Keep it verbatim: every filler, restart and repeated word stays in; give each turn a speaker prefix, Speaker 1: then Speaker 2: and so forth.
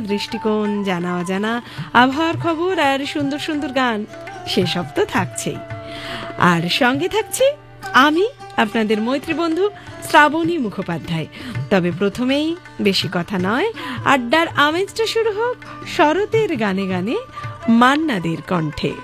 Speaker 1: দৃষ্টিকোণ, জানা অজানা আবহাওয়ার খবর আর সুন্দর সুন্দর গান সেসব তো থাকছেই। আর সঙ্গে থাকছি আমি, আপনাদের মৈত্রী বন্ধু শ্রাবণী মুখোপাধ্যায়। তবে প্রথমেই বেশি কথা নয়, আড্ডার আমেজটা শুরু হোক শরতের গানে গানে মান্নাদের কণ্ঠে।